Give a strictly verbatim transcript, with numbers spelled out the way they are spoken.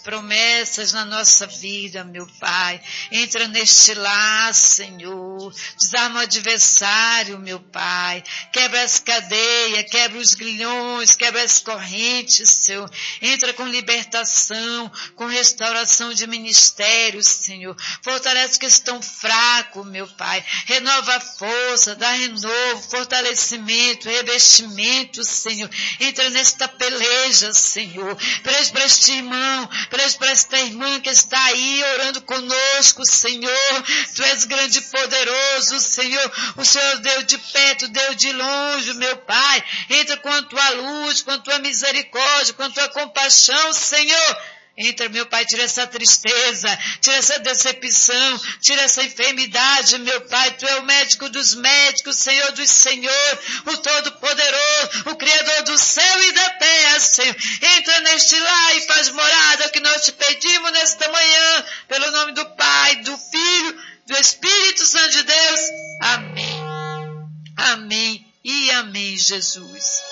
promessas na nossa vida, meu Pai. Entra neste lar, Senhor. Desarma o adversário, meu Pai. Quebra as cadeias, quebra os grilhões, quebra as correntes, Senhor. Entra com libertação, com restauração de ministérios, Senhor. Fortalece os que estão fracos, meu Pai. Renova a força, dá renovo, fortalecimento, revestimento, Senhor. Entra nesta peleja, Senhor. Preso para este irmão, preso para esta irmã que está aí orando conosco, Senhor. Tu és grande e poderoso, Senhor. O Senhor Deus de perto, Deus de longe, meu Pai. Entra com a tua luz, com a tua misericórdia, com a tua compaixão, Senhor. Entra, meu Pai, tira essa tristeza, tira essa decepção, tira essa enfermidade, meu Pai. Tu é o médico dos médicos, Senhor dos senhores, o Todo-Poderoso, o Criador do céu e da terra, Senhor. Entra neste lar e faz morada que nós te pedimos nesta manhã, pelo nome do Pai, do Filho, do Espírito Santo de Deus. Amém. Amém e amém, Jesus.